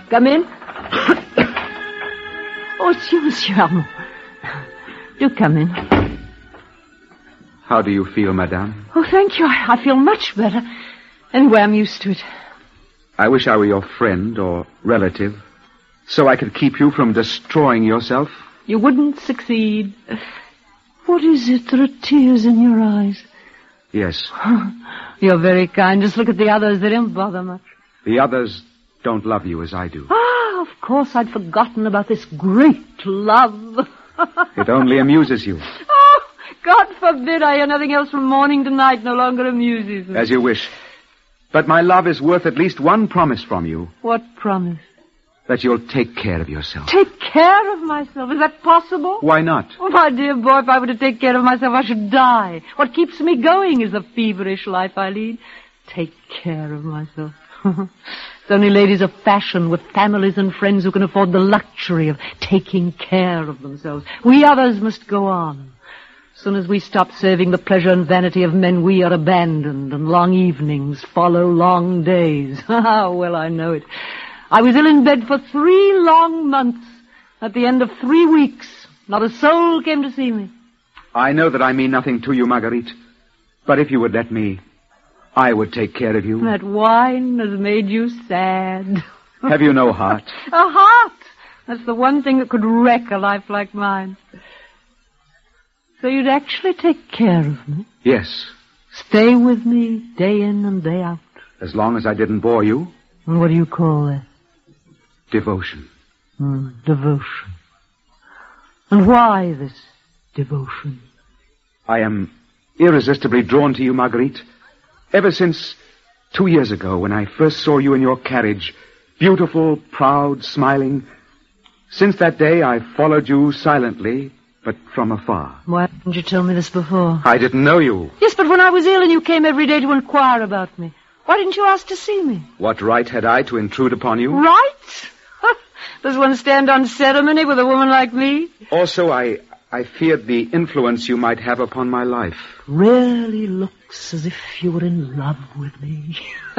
Come in. Oh, it's you, Monsieur Armand. Do come in. How do you feel, madame? Oh, thank you. I feel much better. Anyway, I'm used to it. I wish I were your friend or relative, so I could keep you from destroying yourself. You wouldn't succeed. What is it? There are tears in your eyes. Yes. You're very kind. Just look at the others. They don't bother much. The others don't love you as I do. Ah, of course, I'd forgotten about this great love. It only amuses you. Oh, God forbid I hear nothing else from morning to night no longer amuses me. As you wish. But my love is worth at least one promise from you. What promise? That you'll take care of yourself. Take care of myself? Is that possible? Why not? Oh, my dear boy, if I were to take care of myself, I should die. What keeps me going is the feverish life I lead. Take care of myself. It's only ladies of fashion with families and friends who can afford the luxury of taking care of themselves. We others must go on. As soon as we stop serving the pleasure and vanity of men, we are abandoned, and long evenings follow long days. Ah, well, I know it. I was ill in bed for 3 long months. At the end of 3 weeks, not a soul came to see me. I know that I mean nothing to you, Marguerite. But if you would let me, I would take care of you. That wine has made you sad. Have you no heart? A heart! That's the one thing that could wreck a life like mine. So you'd actually take care of me? Yes. Stay with me day in and day out? As long as I didn't bore you. And what do you call that? Devotion. Devotion. And why this devotion? I am irresistibly drawn to you, Marguerite. Ever since 2 years ago, when I first saw you in your carriage, beautiful, proud, smiling. Since that day, I followed you silently, but from afar. Why didn't you tell me this before? I didn't know you. Yes, but when I was ill and you came every day to inquire about me, why didn't you ask to see me? What right had I to intrude upon you? Right? Does one stand on ceremony with a woman like me? Also, I feared the influence you might have upon my life. Really looks as if you were in love with me.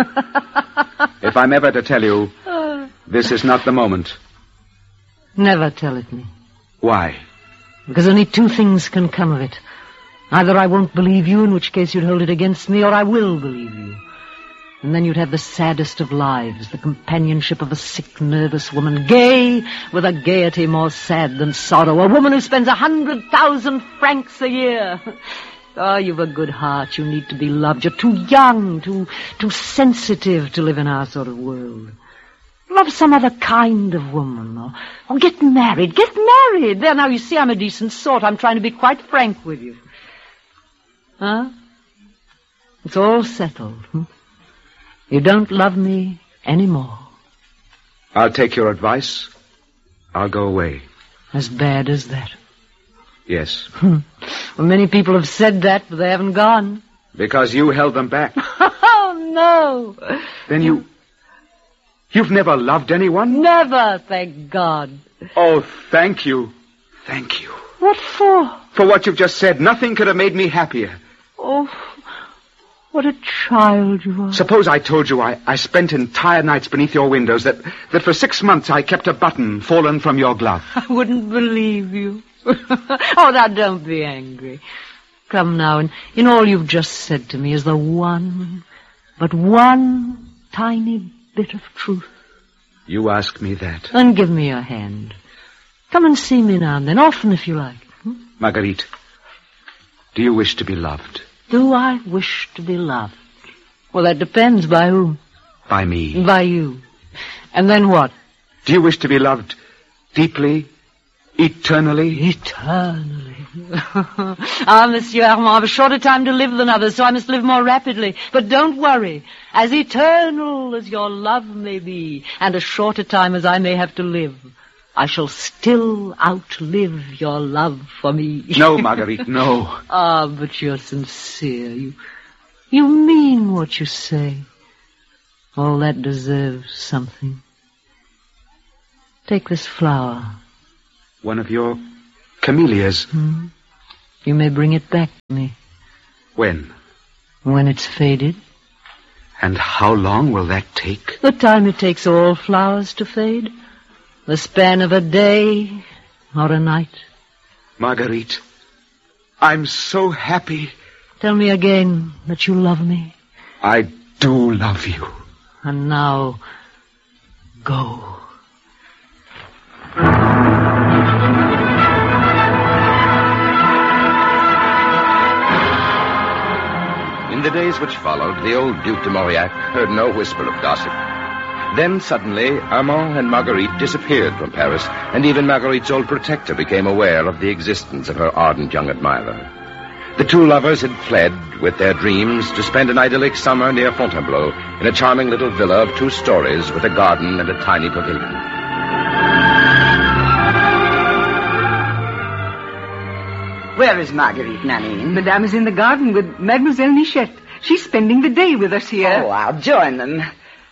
If I'm ever to tell you, this is not the moment. Never tell it me. Why? Because only 2 things can come of it. Either I won't believe you, in which case you'd hold it against me, or I will believe you. And then you'd have the saddest of lives, the companionship of a sick, nervous woman, gay with a gaiety more sad than sorrow, a woman who spends 100,000 francs a year. Oh, you've a good heart. You need to be loved. You're too young, too sensitive to live in our sort of world. Love some other kind of woman, or get married. Get married. There, now, you see, I'm a decent sort. I'm trying to be quite frank with you. Huh? It's all settled. You don't love me anymore. I'll take your advice. I'll go away. As bad as that? Yes. Well, many people have said that, but they haven't gone. Because you held them back. Oh, no. Then you've never loved anyone? Never, thank God. Oh, thank you. Thank you. What for? For what you've just said. Nothing could have made me happier. Oh, what a child you are. Suppose I told you I spent entire nights beneath your windows, that for 6 months I kept a button fallen from your glove. I wouldn't believe you. Oh, now don't be angry. Come now, and in all you've just said to me is the one tiny bit of truth. You ask me that? Then give me your hand. Come and see me now and then, often if you like. Marguerite, do you wish to be loved? Do I wish to be loved? Well, that depends. By whom? By me. By you. And then what? Do you wish to be loved deeply, eternally? Eternally. Ah, Monsieur Armand, I've a shorter time to live than others, so I must live more rapidly. But don't worry. As eternal as your love may be, and as short a time as I may have to live, I shall still outlive your love for me. No, Marguerite, no. Ah, but you're sincere. You mean what you say. All that deserves something. Take this flower. One of your camellias. You may bring it back to me. When? When it's faded. And how long will that take? The time it takes all flowers to fade. The span of a day or a night. Marguerite, I'm so happy. Tell me again that you love me. I do love you. And now, go. In the days which followed, the old Duc de Mauriac heard no whisper of gossip. Then, suddenly, Armand and Marguerite disappeared from Paris, and even Marguerite's old protector became aware of the existence of her ardent young admirer. The two lovers had fled, with their dreams, to spend an idyllic summer near Fontainebleau, in a charming little villa of 2 stories with a garden and a tiny pavilion. Where is Marguerite, Nanine? Madame is in the garden with Mademoiselle Nichette. She's spending the day with us here. Oh, I'll join them.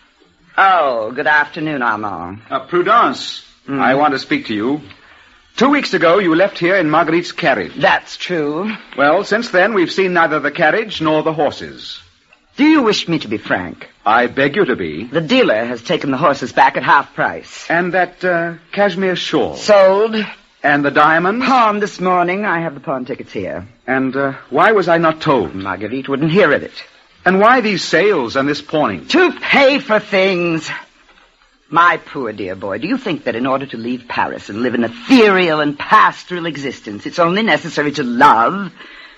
Oh, good afternoon, Armand. Prudence, I want to speak to you. 2 weeks ago, you left here in Marguerite's carriage. That's true. Well, since then, we've seen neither the carriage nor the horses. Do you wish me to be frank? I beg you to be. The dealer has taken the horses back at half price. And that cashmere shawl. Sold. And the diamonds? Pawned this morning. I have the pawn tickets here. And why was I not told? Marguerite wouldn't hear of it. And why these sales and this pawning? To pay for things. My poor dear boy, do you think that in order to leave Paris and live an ethereal and pastoral existence, it's only necessary to love?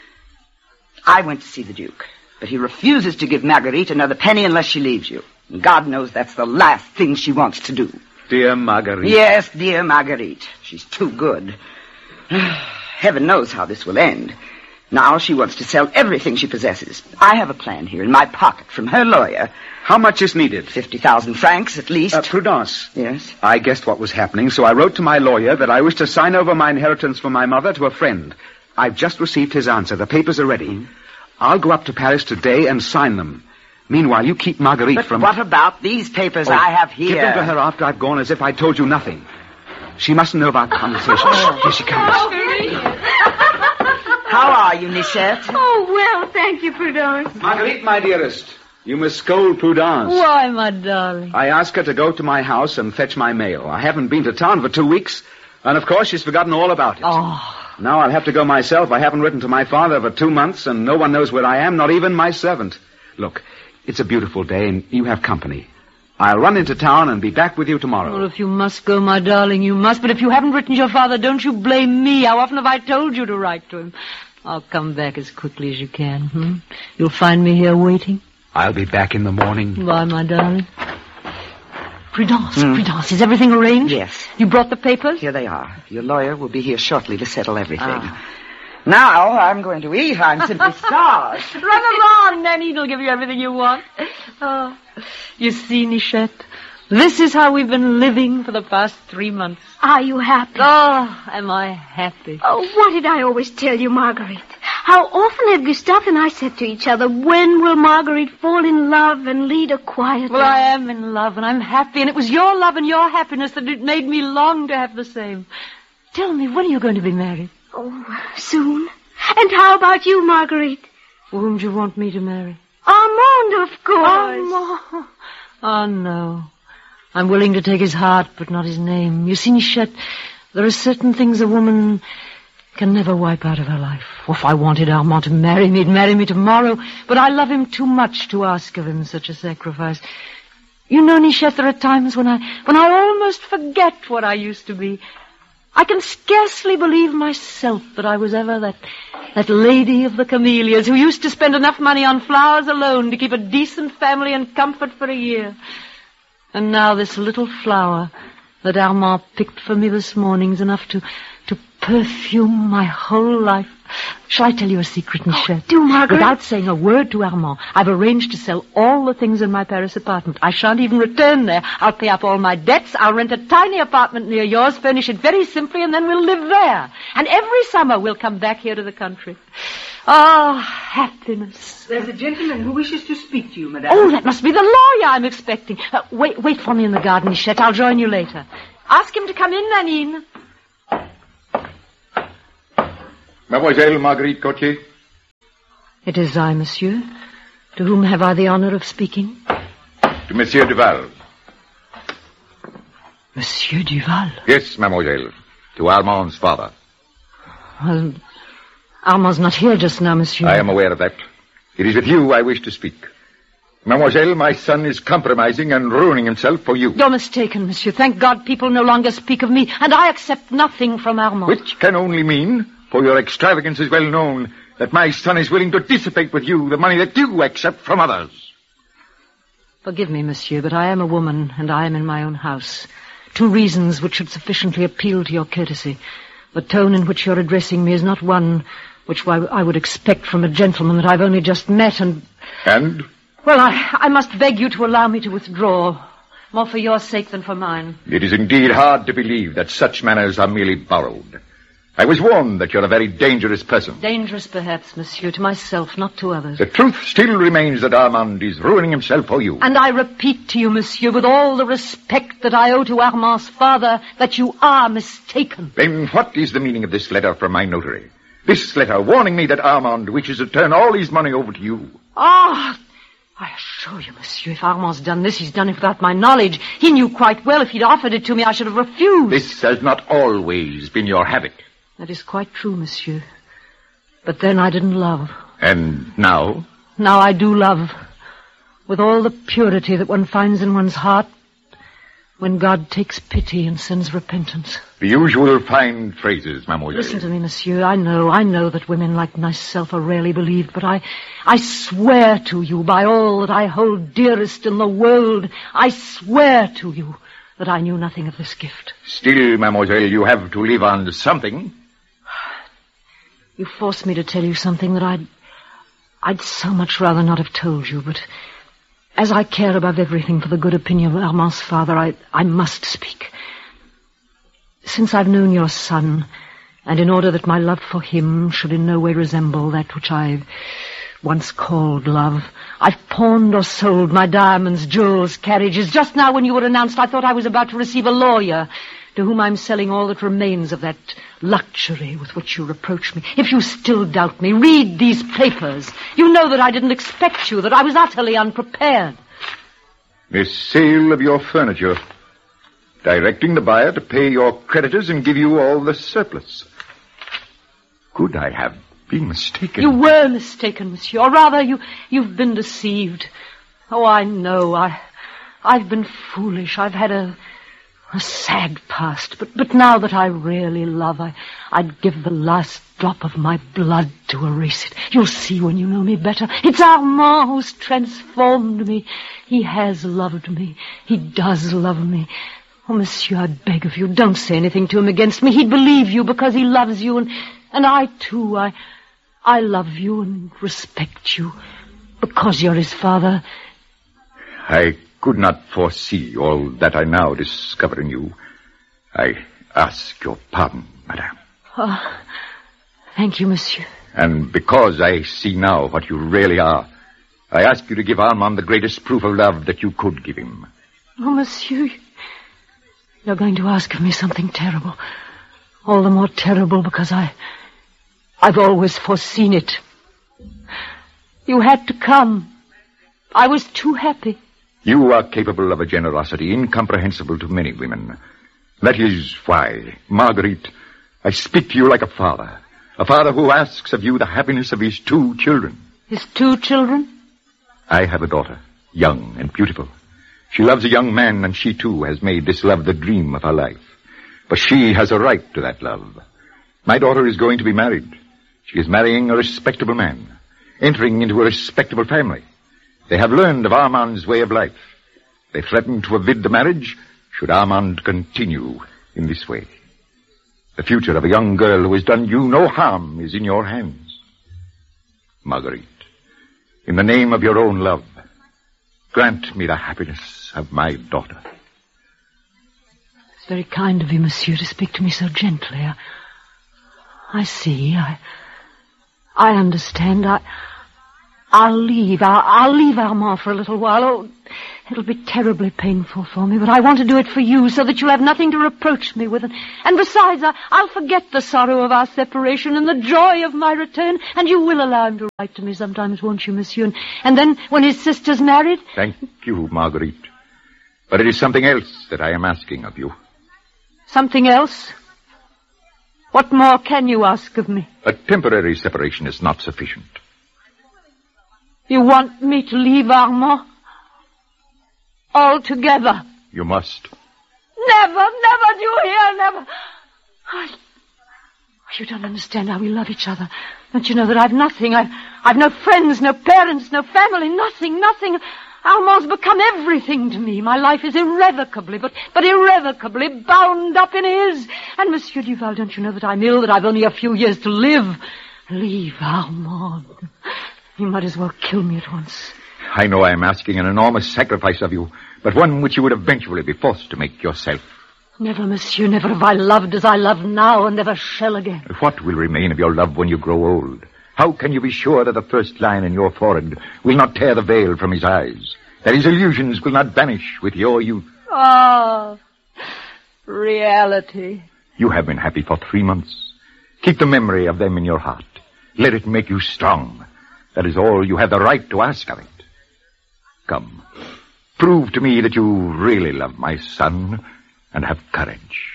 I went to see the Duke, but he refuses to give Marguerite another penny unless she leaves you. And God knows that's the last thing she wants to do. Dear Marguerite. Yes, dear Marguerite. She's too good. Heaven knows how this will end. Now she wants to sell everything she possesses. I have a plan here in my pocket from her lawyer. How much is needed? 50,000 francs at least. Prudence. Yes? I guessed what was happening, so I wrote to my lawyer that I wish to sign over my inheritance from my mother to a friend. I've just received his answer. The papers are ready. I'll go up to Paris today and sign them. Meanwhile, you keep Marguerite But from... what about these papers I have here? Give them to her after I've gone as if I told you nothing. She mustn't know of our conversation. Here she comes. How are you, Nichette? Oh, well, thank you, Prudence. Marguerite, my dearest, you must scold Prudence. Why, my darling? I asked her to go to my house and fetch my mail. I haven't been to town for 2 weeks, and of course she's forgotten all about it. Oh. Now I'll have to go myself. I haven't written to my father for 2 months, and no one knows where I am, not even my servant. Look, it's a beautiful day, and you have company. I'll run into town and be back with you tomorrow. Well, if you must go, my darling, you must. But if you haven't written to your father, don't you blame me. How often have I told you to write to him? I'll come back as quickly as you can. You'll find me here waiting. I'll be back in the morning. Bye, my darling. Prudence, is everything arranged? Yes. You brought the papers? Here they are. Your lawyer will be here shortly to settle everything. Now I'm going to eat. I'm simply starved. Run along, Nanny. It'll give you everything you want. Oh, you see, Nichette, this is how we've been living for the past 3 months. Are you happy? Oh, am I happy? Oh, what did I always tell you, Marguerite? How often have Gustave and I said to each other, when will Marguerite fall in love and lead a quiet Well, life? I am in love, and I'm happy, and it was your love and your happiness that it made me long to have the same. Tell me, when are you going to be married? Oh, soon. And how about you, Marguerite? Whom do you want me to marry? Armand, of course. Armand. Oh, no. I'm willing to take his heart, but not his name. You see, Nichette, there are certain things a woman can never wipe out of her life. Oh, if I wanted Armand to marry me, he'd marry me tomorrow. But I love him too much to ask of him such a sacrifice. You know, Nichette, there are times when I almost forget what I used to be. I can scarcely believe myself that I was ever that lady of the camellias who used to spend enough money on flowers alone to keep a decent family and comfort for a year. And now this little flower that Armand picked for me this morning is enough to perfume my whole life. Shall I tell you a secret, Nichette? Do, Margaret. Without saying a word to Armand, I've arranged to sell all the things in my Paris apartment. I shan't even return there. I'll pay up all my debts. I'll rent a tiny apartment near yours, furnish it very simply, and then we'll live there. And every summer we'll come back here to the country. Oh, happiness. There's a gentleman who wishes to speak to you, madame. Oh, that must be the lawyer I'm expecting. Wait for me in the garden, Nichette. I'll join you later. Ask him to come in, Nanine. Mademoiselle Marguerite Gauthier? It is I, monsieur. To whom have I the honor of speaking? To Monsieur Duval. Monsieur Duval? Yes, mademoiselle. To Armand's father. Well, Armand's not here just now, monsieur. I am aware of that. It is with you I wish to speak. Mademoiselle, my son is compromising and ruining himself for you. You're mistaken, monsieur. Thank God people no longer speak of me, and I accept nothing from Armand. Which can only mean, for your extravagance is well known, that my son is willing to dissipate with you the money that you accept from others. Forgive me, monsieur, but I am a woman, and I am in my own house. 2 reasons which should sufficiently appeal to your courtesy. The tone in which you're addressing me is not one which I would expect from a gentleman that I've only just met, and... And? Well, I must beg you to allow me to withdraw, more for your sake than for mine. It is indeed hard to believe that such manners are merely borrowed. I was warned that you're a very dangerous person. Dangerous, perhaps, monsieur, to myself, not to others. The truth still remains that Armand is ruining himself for you. And I repeat to you, monsieur, with all the respect that I owe to Armand's father, that you are mistaken. Then what is the meaning of this letter from my notary? This letter warning me that Armand wishes to turn all his money over to you. Ah! I assure you, monsieur, if Armand's done this, he's done it without my knowledge. He knew quite well if he'd offered it to me, I should have refused. This has not always been your habit. That is quite true, monsieur. But then I didn't love. And now? Now I do love. With all the purity that one finds in one's heart when God takes pity and sends repentance. The usual fine phrases, mademoiselle. Listen to me, monsieur. I know that women like myself are rarely believed, but I swear to you by all that I hold dearest in the world, I swear to you that I knew nothing of this gift. Still, mademoiselle, you have to live on something. You forced me to tell you something that I'd so much rather not have told you, but as I care above everything for the good opinion of Armand's father, I must speak. Since I've known your son, and in order that my love for him should in no way resemble that which I've once called love, I've pawned or sold my diamonds, jewels, carriages. Just now when you were announced, I thought I was about to receive a lawyer to whom I'm selling all that remains of that luxury with which you reproach me. If you still doubt me, read these papers. You know that I didn't expect you, that I was utterly unprepared. The sale of your furniture, directing the buyer to pay your creditors and give you all the surplus. Could I have been mistaken? You were mistaken, monsieur. Or rather, you've been deceived. Oh, I know. I've been foolish. I've had a sad past. But now that I really love, I'd give the last drop of my blood to erase it. You'll see when you know me better. It's Armand who's transformed me. He has loved me. He does love me. Oh, monsieur, I beg of you, don't say anything to him against me. He'd believe you because he loves you, and I, too, I love you and respect you because you're his father. I could not foresee all that I now discover in you. I ask your pardon, madame. Oh, thank you, monsieur. And because I see now what you really are, I ask you to give Armand the greatest proof of love that you could give him. Oh, monsieur, you're going to ask of me something terrible. All the more terrible because I've always foreseen it. You had to come. I was too happy. You are capable of a generosity incomprehensible to many women. That is why, Marguerite, I speak to you like a father who asks of you the happiness of his 2 children. His 2 children? I have a daughter, young and beautiful. She loves a young man, and she, too, has made this love the dream of her life. But she has a right to that love. My daughter is going to be married. She is marrying a respectable man, entering into a respectable family. They have learned of Armand's way of life. They threaten to forbid the marriage should Armand continue in this way. The future of a young girl who has done you no harm is in your hands. Marguerite, in the name of your own love, grant me the happiness of my daughter. It's very kind of you, monsieur, to speak to me so gently. I see. I understand. I'll leave Armand for a little while. Oh, it'll be terribly painful for me, but I want to do it for you so that you'll have nothing to reproach me with. And besides, I'll forget the sorrow of our separation and the joy of my return, and you will allow him to write to me sometimes, won't you, monsieur? And then, when his sister's married... Thank you, Marguerite. But it is something else that I am asking of you. Something else? What more can you ask of me? A temporary separation is not sufficient. You want me to leave Armand? Altogether? You must. Never, do you hear? Never. You don't understand how we love each other. Don't you know that I've nothing? I've no friends, no parents, no family, nothing. Armand's become everything to me. My life is irrevocably, but irrevocably bound up in his. And Monsieur Duval, don't you know that I'm ill, that I've only a few years to live? Leave Armand. You might as well kill me at once. I know I am asking an enormous sacrifice of you, but one which you would eventually be forced to make yourself. Never, monsieur, never have I loved as I love now, and never shall again. What will remain of your love when you grow old? How can you be sure that the first line in your forehead will not tear the veil from his eyes? That his illusions will not vanish with your youth? Ah, reality. You have been happy for 3 months. Keep the memory of them in your heart. Let it make you strong. That is all you have the right to ask of it. Come, prove to me that you really love my son and have courage.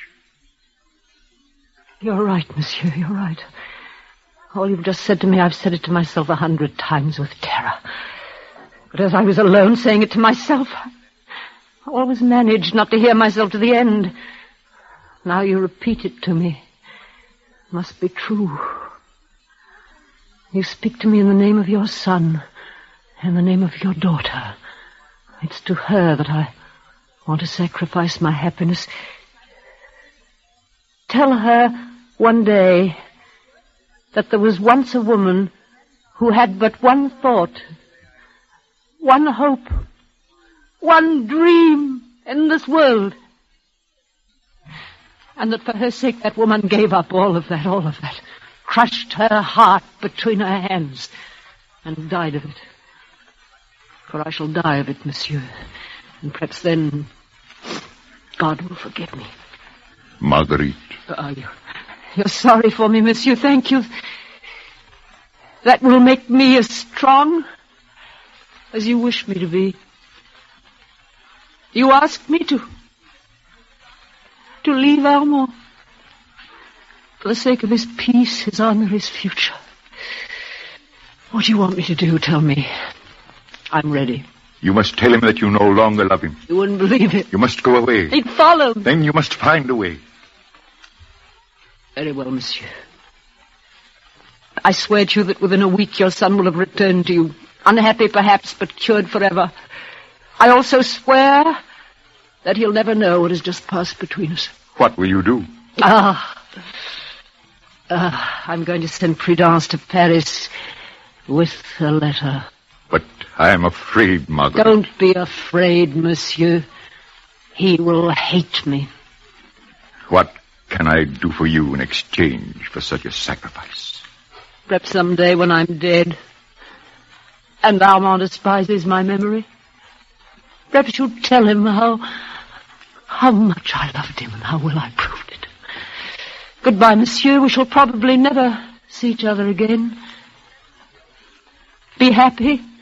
You're right, monsieur, you're right. All you've just said to me, I've said it to myself 100 times with terror. But as I was alone saying it to myself, I always managed not to hear myself to the end. Now you repeat it to me. It must be true. You speak to me in the name of your son, in the name of your daughter. It's to her that I want to sacrifice my happiness. Tell her one day that there was once a woman who had but one thought, one hope, one dream in this world. And that for her sake that woman gave up all of that, crushed her heart between her hands, and died of it. For I shall die of it, monsieur. And perhaps then God will forgive me. Marguerite. You're sorry for me, monsieur. Thank you. That will make me as strong as you wish me to be. You asked me to leave Armand for the sake of his peace, his honor, his future. What do you want me to do? Tell me. I'm ready. You must tell him that you no longer love him. You wouldn't believe it. You must go away. He'd follow me. Then you must find a way. Very well, monsieur. I swear to you that within a week your son will have returned to you. Unhappy, perhaps, but cured forever. I also swear that he'll never know what has just passed between us. What will you do? I'm going to send Prudence to Paris with a letter. But I am afraid, Margaret. Don't be afraid, monsieur. He will hate me. What can I do for you in exchange for such a sacrifice? Perhaps someday when I'm dead and Armand despises my memory, perhaps you'll tell him how much I loved him and how well I proved it. Goodbye, monsieur. We shall probably never see each other again. Be happy.